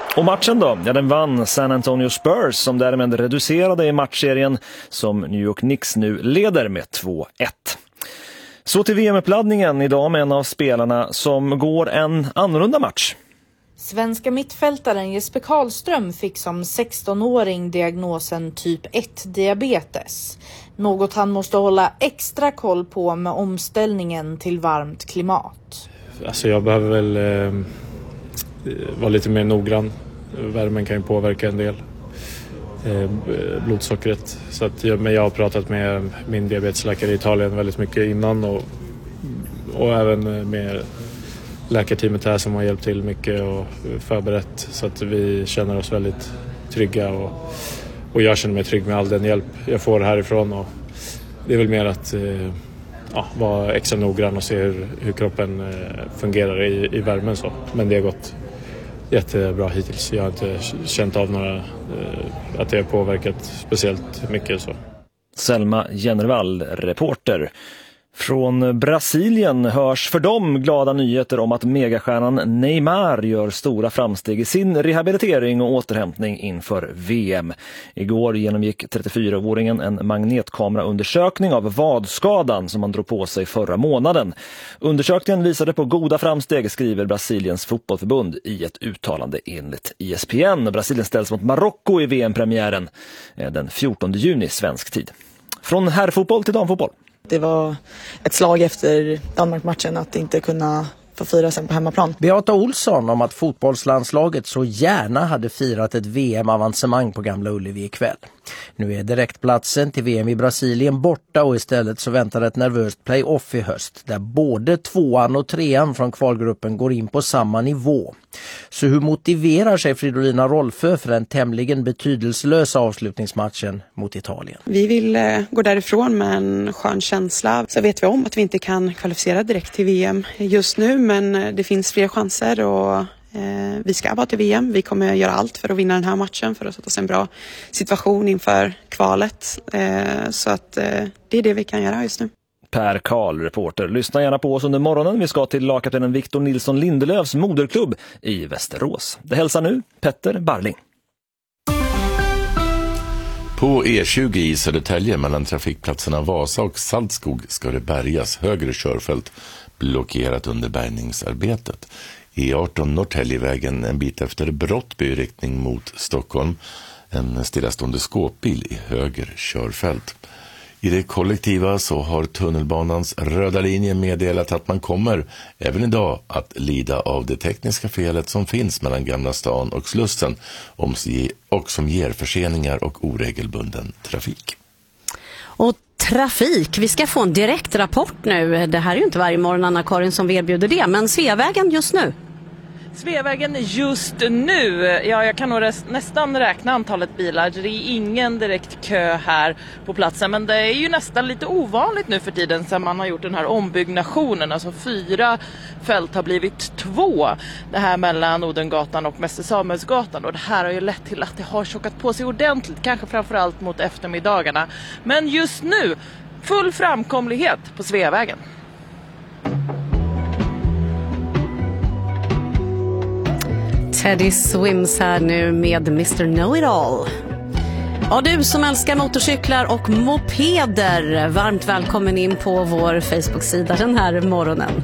Och matchen då? Ja, den vann San Antonio Spurs som därmed reducerade i matchserien som New York Knicks nu leder med 2-1. Så till VM-uppladdningen idag med en av spelarna som går en annorlunda match. Svenska mittfältaren Jesper Karlström fick som 16-åring diagnosen typ 1-diabetes. Något han måste hålla extra koll på med omställningen till varmt klimat. Alltså jag behöver väl vara lite mer noggrann. Värmen kan ju påverka en del. Blodsockret. Så att men jag har pratat med min diabetesläkare i Italien väldigt mycket innan och även med läkarteamet här som har hjälpt till mycket och förberett så att vi känner oss väldigt trygga och jag känner mig trygg med all den hjälp jag får härifrån och det är väl mer att vara extra noggrann och se hur kroppen fungerar i värmen så. Men det har gått jättebra hittills. Jag har inte känt av några att det har påverkat speciellt mycket så. Selma Jennervall, reporter. Från Brasilien hörs för dem glada nyheter om att megastjärnan Neymar gör stora framsteg i sin rehabilitering och återhämtning inför VM. Igår genomgick 34-åringen en magnetkameraundersökning av vadskadan som han drog på sig förra månaden. Undersökningen visade på goda framsteg, skriver Brasiliens fotbollförbund i ett uttalande enligt ESPN. Brasilien ställs mot Marocko i VM-premiären den 14 juni svensk tid. Från herrfotboll till damfotboll. Det var ett slag efter Danmark-matchen att inte kunna få fira sen på hemmaplan. Beata Olsson om att fotbollslandslaget så gärna hade firat ett VM-avancemang på Gamla Ullevi ikväll. Nu är direktplatsen till VM i Brasilien borta och istället så väntar ett nervöst play-off i höst där både 2:an och 3:an från kvalgruppen går in på samma nivå. Så hur motiverar sig Fridolina Rolfö för den tämligen betydelselösa avslutningsmatchen mot Italien? Vi vill gå därifrån med en skön känsla. Så vet vi om att vi inte kan kvalificera direkt till VM just nu, men det finns fler chanser och vi ska vara till VM. Vi kommer göra allt för att vinna den här matchen för att sätta oss en bra situation inför kvalet. Så att det är det vi kan göra just nu. Per Karl, reporter. Lyssna gärna på oss under morgonen. Vi ska till lagkaptenen Victor Nilsson Lindelöfs moderklubb i Västerås. Det hälsar nu Petter Barling. På E20 i Södertälje mellan trafikplatserna Vasa och Saltskog ska det bärgas. Högre körfält blockerat under bärgningsarbetet. E18 Norrtäljevägen en bit efter Brottby i riktning mot Stockholm. En stillastående skåpbil i höger körfält. I det kollektiva så har tunnelbanans röda linje meddelat att man kommer även idag att lida av det tekniska felet som finns mellan Gamla stan och Slussen och som ger förseningar och oregelbunden trafik. Och trafik, vi ska få en direkt rapport nu. Det här är ju inte varje morgon Anna-Karin som erbjuder det, men Sveavägen just nu. Sveavägen just nu, jag kan nog nästan räkna antalet bilar. Det är ingen direkt kö här på platsen, men det är ju nästan lite ovanligt nu för tiden sedan man har gjort den här ombyggnationen. Alltså 4 fält har blivit 2. Det här mellan Odengatan och Mäster Samuelsgatan, och det här har ju lett till att det har tjockat på sig ordentligt, kanske framförallt mot eftermiddagarna. Men just nu, full framkomlighet på Sveavägen. Teddy Swims här nu med Mr. Know-It-All. Ja, du som älskar motorcyklar och mopeder, varmt välkommen in på vår Facebook-sida den här morgonen.